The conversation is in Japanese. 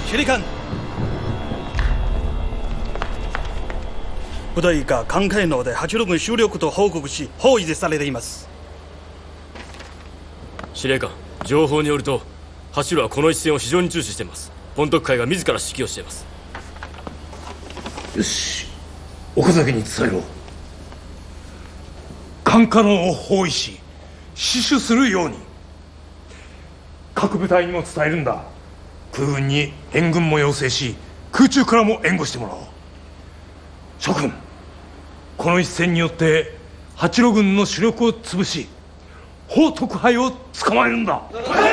司令官、部隊が関海ので八路軍主力と報告し包囲されています。 司令官、情報によると八路はこの一戦を非常に重視しています。ポントク海が自ら指揮をしています。 よし、岡崎に伝えろ。 関下野を包囲し死守するように。各部隊にも伝えるんだ。空軍に援軍も要請し、空中からも援護してもらおう。諸君、この一戦によって八路軍の主力を潰し、彭徳杯を捕まえるんだ。